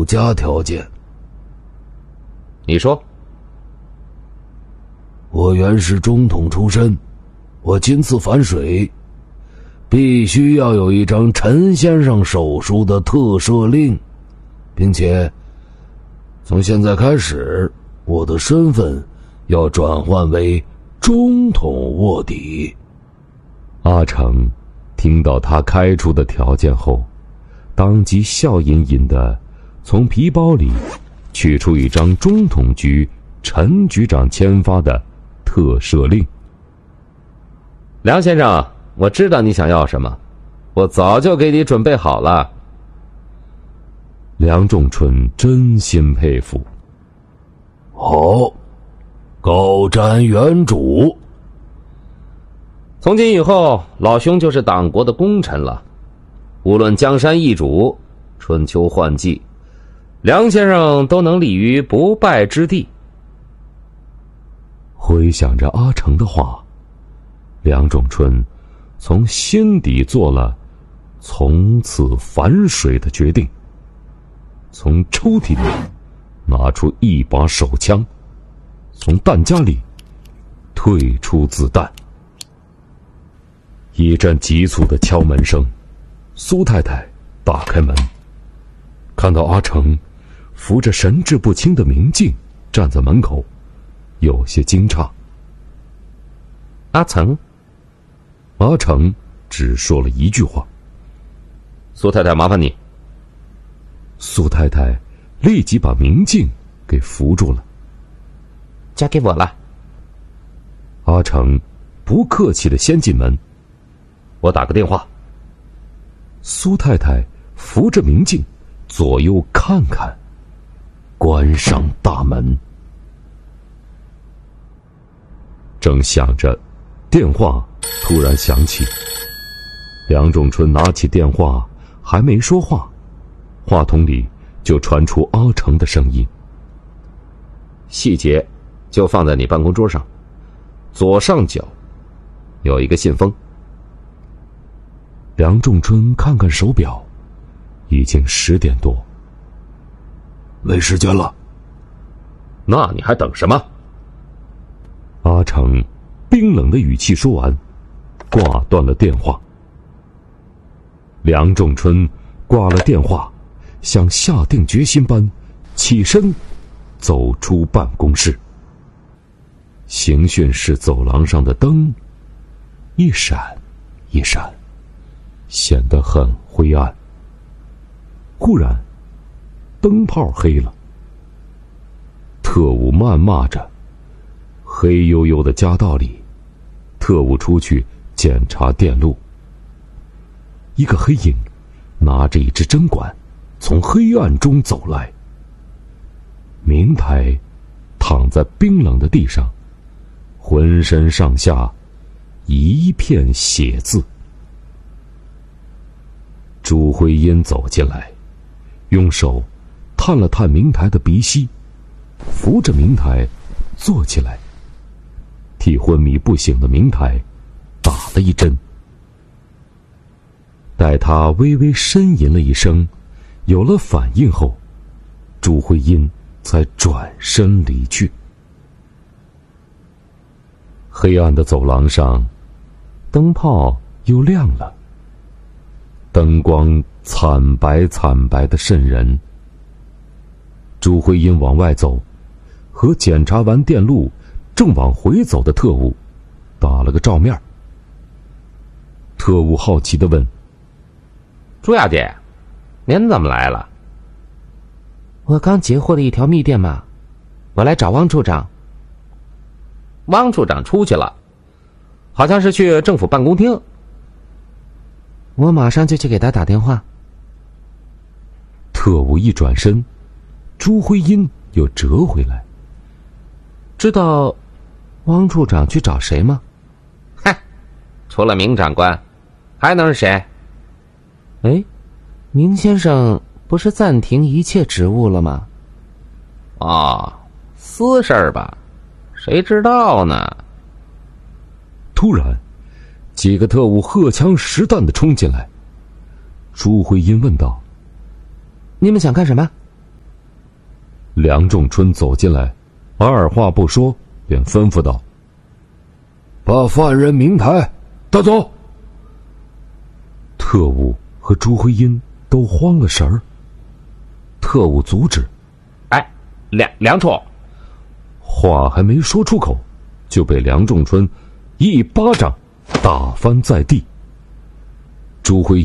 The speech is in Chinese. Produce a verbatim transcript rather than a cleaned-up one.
加条件。 你说。 我原是中统出身，我今次反水，必须要有一张陈先生手书的特赦令，并且从现在开始，我的身份要转换为中统卧底。 阿成听到他开出的条件后，当即笑吟吟地从皮包里取出一张中统局陈局长签发的特赦令。 梁先生，我知道你想要什么，我早就给你准备好了。 梁仲春真心佩服。 好，高瞻远瞩。 从今以后，老兄就是党国的功臣了。无论江山易主，春秋换季，梁先生都能立于不败之地。 回想着阿成的话，梁仲春从心底做了从此反水的决定，从抽屉里拿出一把手枪，从弹夹里退出子弹。一阵急促的敲门声，苏太太打开门，看到阿成扶着神志不清的明镜站在门口，有些惊诧。 阿成。 阿成只说了一句话： 苏太太，麻烦你。 苏太太立即把明镜给扶住了。 交给我了。 阿成不客气地先进门。 我打个电话。 苏太太扶着明镜左右看看，关上大门。正想着，电话突然响起。梁仲春拿起电话，还没说话，话筒里就传出阿成的声音： 细节就放在你办公桌上，左上角有一个信封。 梁仲春看看手表，已经十点多。 没时间了。 那你还等什么？ 阿成冰冷的语气说完，挂断了电话。梁仲春挂了电话，像下定决心般起身走出办公室。刑讯室走廊上的灯一闪一闪，显得很灰暗。忽然灯泡黑了，特务谩骂着。黑黝黝的夹道里，特务出去检查电路。一个黑影拿着一支针管从黑暗中走来。明台躺在冰冷的地上，浑身上下一片血渍。朱慧英走进来，用手探了探明台的鼻息，扶着明台坐起来，替昏迷不醒的明台打了一针。待他微微呻吟了一声，有了反应后，朱慧英才转身离去。黑暗的走廊上，灯泡又亮了，灯光惨白惨白的瘆人。朱慧英往外走，和检查完电路正往回走的特务打了个照面。特务好奇地问： 朱小姐，您怎么来了？ 我刚截获了一条密电码，我来找汪处长。 汪处长出去了，好像是去政府办公厅。 我马上就去给他打电话。 特务一转身，朱慧英又折回来。 知道汪处长去找谁吗？ 嗨，除了明长官，还能是谁？ 哎，明先生不是暂停一切职务了吗？ 哦，私事儿吧，谁知道呢？ 突然，几个特务荷枪实弹地冲进来。朱慧英问道： 你们想干什么？ 梁仲春走进来，二话不说便吩咐道：“ 把犯人明台，带走。” 特务和朱辉英都慌了神儿。特务阻止：“ 哎，梁梁处！” 话还没说出口，就被梁仲春一巴掌打翻在地。朱辉